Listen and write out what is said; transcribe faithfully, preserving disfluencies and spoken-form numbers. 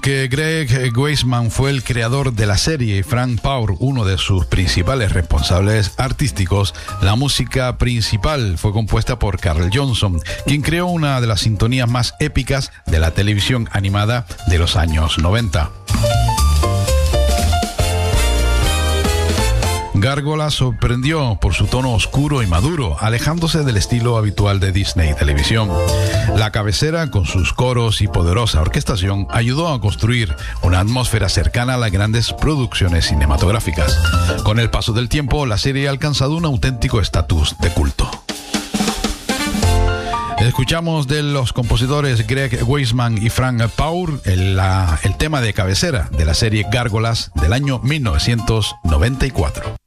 Aunque Greg Weisman fue el creador de la serie y Frank Paur uno de sus principales responsables artísticos, la música principal fue compuesta por Carl Johnson, quien creó una de las sintonías más épicas de la televisión animada de los años noventa. Gárgolas sorprendió por su tono oscuro y maduro, alejándose del estilo habitual de Disney Televisión. La cabecera, con sus coros y poderosa orquestación, ayudó a construir una atmósfera cercana a las grandes producciones cinematográficas. Con el paso del tiempo, la serie ha alcanzado un auténtico estatus de culto. Escuchamos de los compositores Greg Weisman y Frank Paur el, la, el tema de cabecera de la serie Gárgolas del año mil novecientos noventa y cuatro.